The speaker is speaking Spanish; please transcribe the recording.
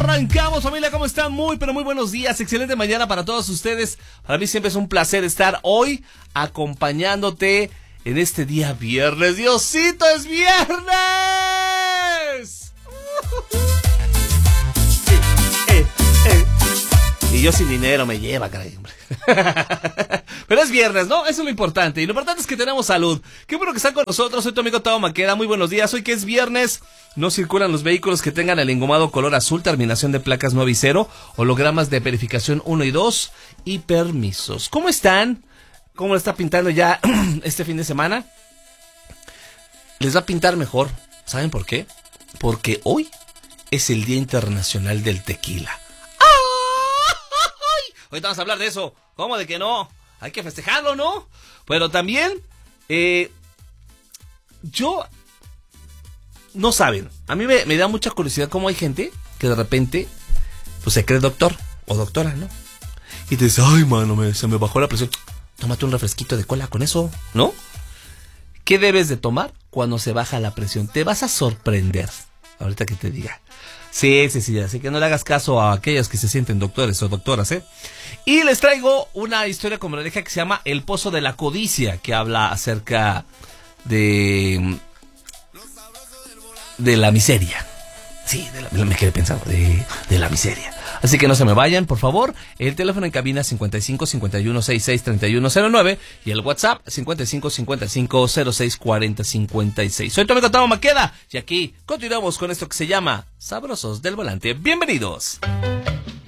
arrancamos, familia, ¿cómo están? Muy, pero muy buenos días, excelente mañana para todos ustedes. Para mí siempre es un placer estar hoy acompañándote en este día viernes. ¡Diosito, es viernes! Y yo sin dinero me lleva, caray, hombre. Pero es viernes, ¿no? Eso es lo importante. Y lo importante es que tenemos salud. Qué bueno que están con nosotros. Soy tu amigo Tavo Maqueda. Muy buenos días. Hoy que es viernes, no circulan los vehículos que tengan el engomado color azul, terminación de placas 9 y 0, hologramas de verificación 1 y 2 y permisos. ¿Cómo están? ¿Cómo le está pintando ya este fin de semana? Les va a pintar mejor. ¿Saben por qué? Porque hoy es el Día Internacional del Tequila. Ahorita vamos a hablar de eso. ¿Cómo de que no? Hay que festejarlo, ¿no? Pero también, no saben, a mí me da mucha curiosidad cómo hay gente que de repente, pues se cree doctor o doctora, ¿no? Y te dice, ay, mano, se me bajó la presión. Tómate un refresquito de cola con eso, ¿no? ¿Qué debes de tomar cuando se baja la presión? Te vas a sorprender, ahorita que te diga. Sí, así que no le hagas caso a aquellos que se sienten doctores o doctoras, ¿eh? Y les traigo una historia con moraleja que se llama El Pozo de la Codicia, que habla acerca de la miseria. Sí, me quedé pensando, de la miseria. Así que no se me vayan, por favor. El teléfono en cabina 55 51 66 31 09 y el WhatsApp 55 55 06 40 56. Soy tu amigo Tavo Maqueda y aquí continuamos con esto que se llama Sabrosos del Volante. Bienvenidos.